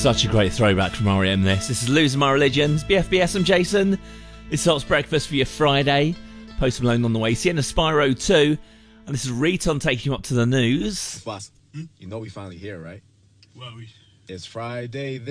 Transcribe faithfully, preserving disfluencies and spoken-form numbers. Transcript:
Such a great throwback from R E M this. This is Losing My Religions, B F B S, I'm Jason. It's Hot's Breakfast for your Friday. Post Malone on the way, Sienna Spyro two. And this is Riton taking you up to the news. Boss, hmm? You know we finally here, right? Well, we... It's Friday.